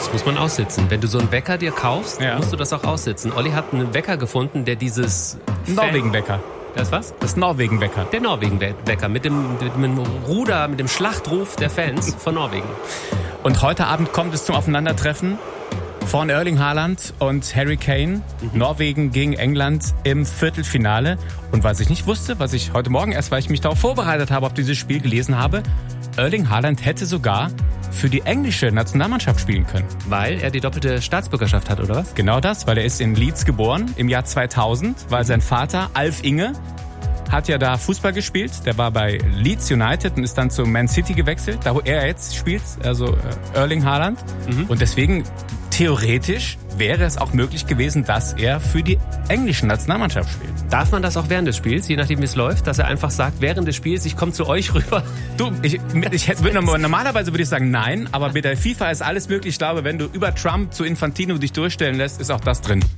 Das muss man aussitzen. Wenn du so einen Wecker dir kaufst, musst du das auch aussitzen. Olli hat einen Wecker gefunden, der dieses... Norwegen-Wecker. Das was? Das Norwegen-Wecker. Der Norwegen-Wecker mit dem Ruder, mit dem Schlachtruf der Fans von Norwegen. Und heute Abend kommt es zum Aufeinandertreffen von Erling Haaland und Harry Kane. Norwegen gegen England im Viertelfinale. Und was ich nicht wusste, was ich heute Morgen erst, weil ich mich darauf vorbereitet habe, auf dieses Spiel gelesen habe, Erling Haaland hätte sogar für die englische Nationalmannschaft spielen können. Weil er die doppelte Staatsbürgerschaft hat, oder was? Genau das, weil er ist in Leeds geboren im Jahr 2000, weil sein Vater Alf Inge hat ja da Fußball gespielt. Der war bei Leeds United und ist dann zu Man City gewechselt, da wo er jetzt spielt, also Erling Haaland. Und deswegen, theoretisch, wäre es auch möglich gewesen, dass er für die englische Nationalmannschaft spielt. Darf man das auch während des Spiels, je nachdem wie es läuft, dass er einfach sagt, während des Spiels, ich komme zu euch rüber? Du, normalerweise würde ich sagen nein, aber mit der FIFA ist alles möglich. Ich glaube, wenn du über Trump zu Infantino dich durchstellen lässt, ist auch das drin.